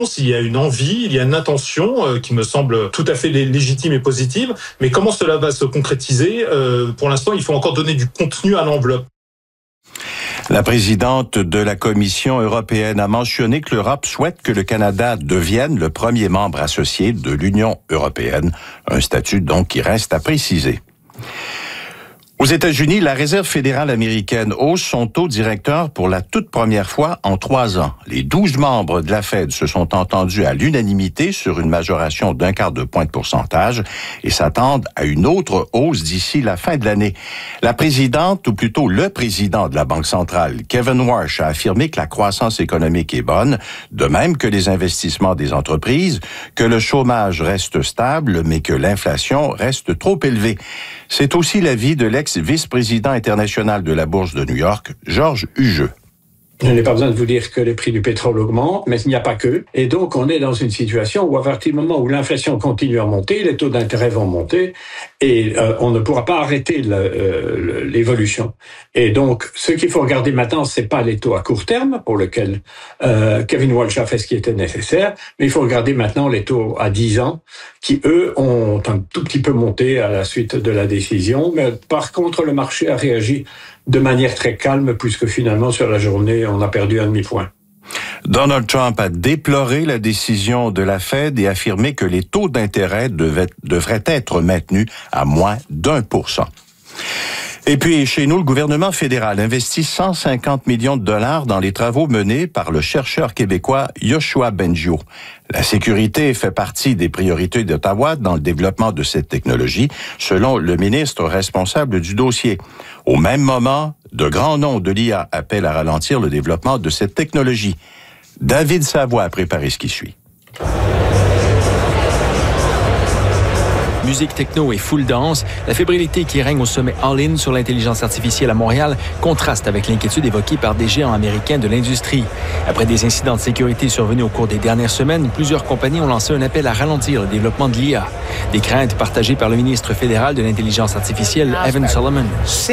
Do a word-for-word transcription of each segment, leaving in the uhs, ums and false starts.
s'il y a une envie, il y a une intention euh, qui me semble tout à fait légitime et positive, mais comment cela va se concrétiser euh, pour l'instant, il faut encore donner du contenu à l'enveloppe. La présidente de la Commission européenne a mentionné que l'Europe souhaite que le Canada devienne le premier membre associé de l'Union européenne, un statut donc qui reste à préciser. Aux États-Unis, la Réserve fédérale américaine hausse son taux directeur pour la toute première fois en trois ans. Les douze membres de la Fed se sont entendus à l'unanimité sur une majoration d'un quart de point de pourcentage et s'attendent à une autre hausse d'ici la fin de l'année. La présidente, ou plutôt le président de la Banque centrale, Kevin Warsh, a affirmé que la croissance économique est bonne, de même que les investissements des entreprises, que le chômage reste stable, mais que l'inflation reste trop élevée. C'est aussi l'avis de l'ex-vice-président international de la Bourse de New York, Georges Hugeux. Je n'ai pas besoin de vous dire que les prix du pétrole augmentent, mais il n'y a pas que. Et donc, on est dans une situation où, à partir du moment où l'inflation continue à monter, les taux d'intérêt vont monter et euh, on ne pourra pas arrêter le, euh, l'évolution. Et donc, ce qu'il faut regarder maintenant, c'est pas les taux à court terme, pour lesquels euh, Kevin Walsh a fait ce qui était nécessaire, mais il faut regarder maintenant les taux à dix ans, qui, eux, ont un tout petit peu monté à la suite de la décision. Mais par contre, le marché a réagi de manière très calme, puisque finalement, sur la journée, on a perdu un demi-point. Donald Trump a déploré la décision de la Fed et affirmé que les taux d'intérêt devaient, devraient être maintenus à moins d'un pour cent. Et puis, chez nous, le gouvernement fédéral investit cent cinquante millions de dollars dans les travaux menés par le chercheur québécois Yoshua Bengio. La sécurité fait partie des priorités d'Ottawa dans le développement de cette technologie, selon le ministre responsable du dossier. Au même moment, de grands noms de l'I A appellent à ralentir le développement de cette technologie. David Savoie a préparé ce qui suit. Musique techno et full dance, la fébrilité qui règne au sommet All-In sur l'intelligence artificielle à Montréal contraste avec l'inquiétude évoquée par des géants américains de l'industrie. Après des incidents de sécurité survenus au cours des dernières semaines, plusieurs compagnies ont lancé un appel à ralentir le développement de l'I A. Des craintes partagées par le ministre fédéral de l'intelligence artificielle, Evan Solomon.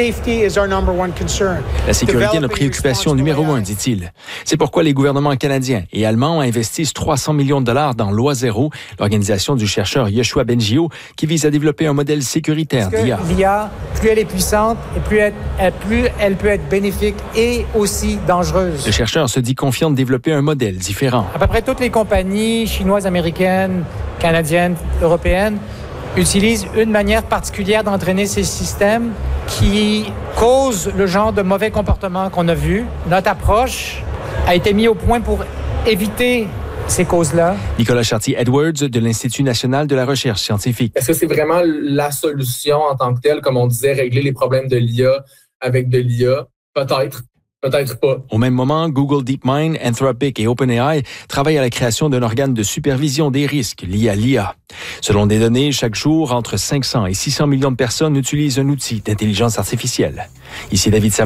La sécurité est notre préoccupation numéro un, dit-il. C'est pourquoi les gouvernements canadiens et allemands investissent trois cents millions de dollars dans Loi Zéro, l'organisation du chercheur Yoshua Bengio, qui vise à développer un modèle sécuritaire d'I A. L'I A, plus elle est puissante et plus elle, plus elle peut être bénéfique et aussi dangereuse. Le chercheur se dit confiant de développer un modèle différent. À peu près toutes les compagnies chinoises, américaines, canadiennes, européennes utilisent une manière particulière d'entraîner ces systèmes qui causent le genre de mauvais comportement qu'on a vu. Notre approche a été mise au point pour éviter ces causes-là. Nicolas Chartier-Edwards de l'Institut national de la recherche scientifique. Est-ce que c'est vraiment la solution en tant que telle, comme on disait, régler les problèmes de l'I A avec de l'I A? Peut-être. Peut-être pas. Au même moment, Google DeepMind, Anthropic et OpenAI travaillent à la création d'un organe de supervision des risques liés à l'I A. Selon des données, chaque jour, entre cinq cents et six cents millions de personnes utilisent un outil d'intelligence artificielle. Ici David Savoie.